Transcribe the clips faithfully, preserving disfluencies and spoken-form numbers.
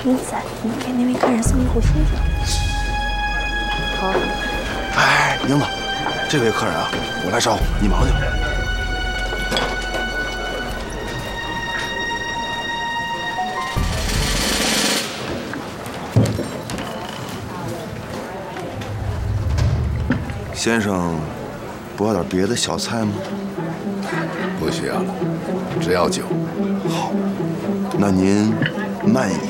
你在，你给那位客人送一壶新酒。好。 哎，英子，这位客人啊，我来招呼，你忙去。先生，不要点别的小菜吗？ 不需要了，只要酒。 好，那您慢饮。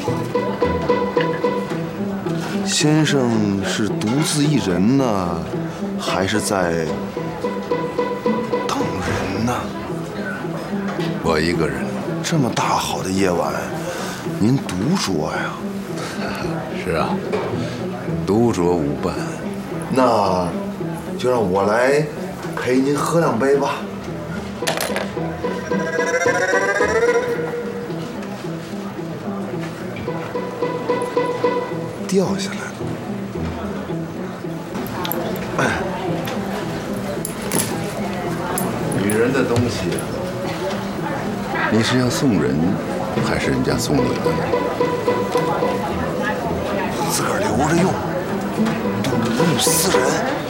先生是独自一人呢，还是在等人呢？ 我一个人。 这么大好的夜晚，您独酌呀？ 是啊，独酌无伴。 那就让我来陪您喝两杯吧。掉下来了。哎， 女人的东西，你是要送人，还是人家送你的呢？ 自个儿留着用，睹物思人。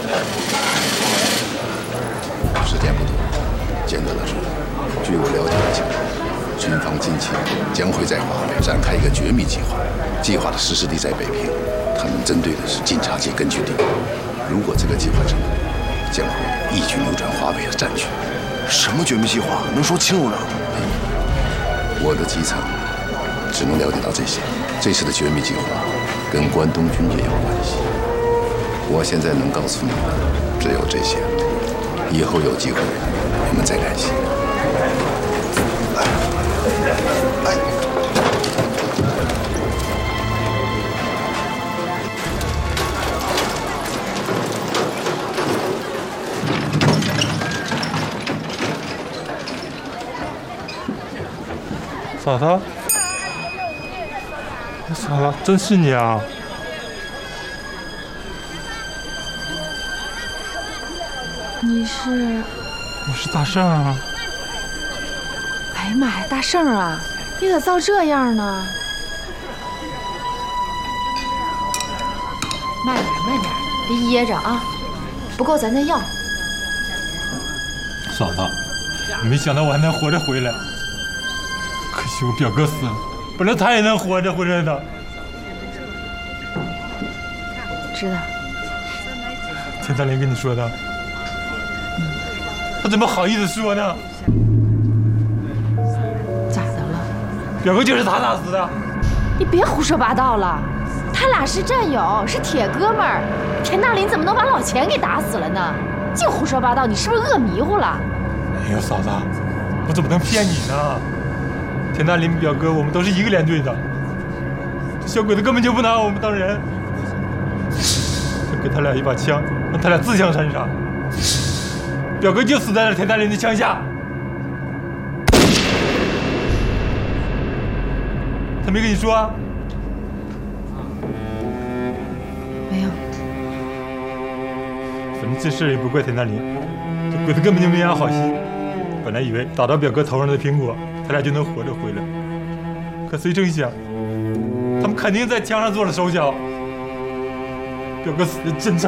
时间不多，简单的说，据我了解的情况，军方近期将会在华北展开一个绝密计划，计划的实施地在北平，他们针对的是晋察冀根据地。如果这个计划成功，将会一举扭转华北的战局。 什么绝密计划？能说清楚点吗？ 我的基层只能了解到这些。这次的绝密计划跟关东军也有关系。我现在能告诉你的只有这些。以后有机会我们再联系。 哎哎。 嫂嫂，嫂嫂，真是你啊！ 你是？ 我是大圣啊！ 哎呀妈呀，大圣啊，你咋造这样呢？慢点，慢点，别噎着啊！不够咱再要。 嫂嫂，没想到我还能活着回来。可惜我表哥死了，本来他也能活着回来的。 知道。 田三林跟你说的？嗯。他怎么好意思说呢？ 咋的了？ 表哥就是他打死的。 你别胡说八道了，他俩是战友，是铁哥们儿。田大林怎么能把老钱给打死了呢？净胡说八道，你是不是饿迷糊了？ 哎呦，嫂子，我怎么能骗你呢？田大林表哥，我们都是一个连队的。这小鬼子根本就不拿我们当人，就给他俩一把枪，让他俩自相残杀。表哥就死在了田大林的枪下。他没跟你说啊？ 没有。 反正这事也不怪田大林，这鬼子根本就没安好心。本来以为打到表哥头上的苹果，他俩就能活着回来，可谁成想，他们肯定在枪上做了手脚。表哥死的真惨。